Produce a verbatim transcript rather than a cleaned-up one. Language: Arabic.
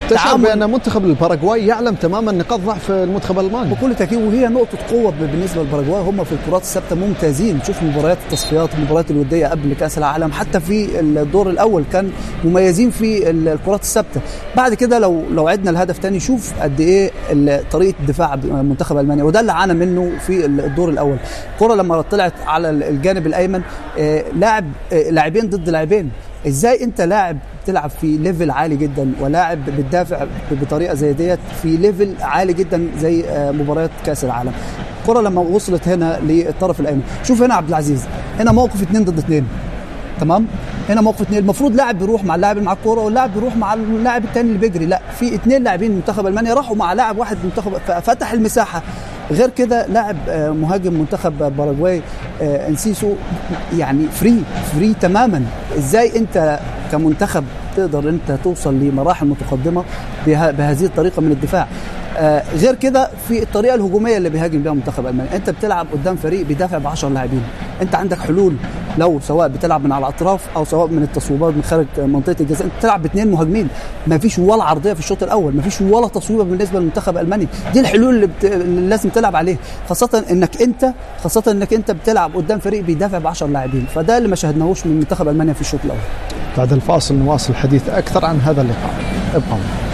تشعر بأن منتخب الباراغواي يعلم تماما نقاط ضعف المنتخب الألماني بكل تأكيد، وهي نقطة قوة بالنسبة للباراغواي. هم في الكرات الثابتة ممتازين. شوف مباريات التصفيات، المباريات الودية قبل كأس العالم، حتى في الدور الأول كان مميزين في الكرات الثابتة. بعد كده لو لو عدنا الهدف تاني، شوف قد إيه طريقة الدفاع منتخب ألمانيا، وده اللي عانى منه في الدور الأول. الكرة لما طلعت على الجانب الأيمن، لاعب لاعبين ضد لاعبين. ازاي انت لاعب تلعب في ليفل عالي جدا، ولاعب بتدافع بطريقه زي ديت في ليفل عالي جدا زي مباريات كاس العالم؟ الكره لما وصلت هنا للطرف الايمن، شوف هنا عبد العزيز، هنا موقف اتنين ضد اتنين، تمام؟ هنا موقف اتنين، المفروض لاعب بيروح مع اللاعب اللي مع الكوره، واللاعب بيروح مع اللاعب الثاني اللي بيجري. لا، في اتنين لاعبين منتخب المانيا راحوا مع لاعب واحد منتخب، ففتح المساحه. غير كده لاعب مهاجم منتخب باراغواي انسيسو يعني فري فري تماما. ازاي انت كمنتخب تقدر انت توصل لمراحل متقدمه بهذه الطريقه من الدفاع؟ آه غير كده في الطريقه الهجوميه اللي بيهاجم بها منتخب المانيا، انت بتلعب قدام فريق بيدافع ب عشرة لاعبين. انت عندك حلول، لو سواء بتلعب من على الاطراف او سواء من التصويبات من خارج منطقه الجزاء، انت بتلعب باثنين مهاجمين. ما فيش ولا عرضيه في الشوط الاول، ما فيش ولا تصويبه بالنسبه للمنتخب الالماني. دي الحلول اللي, بت... اللي لازم تلعب عليها، خاصه انك انت خاصه انك انت بتلعب قدام فريق بيدافع ب عشرة لاعبين. فده اللي ما شاهدناهوش من منتخب المانيا في الشوط الاول. بعد الفاصل نواصل الحديث اكثر عن هذا اللقاء. ابقوا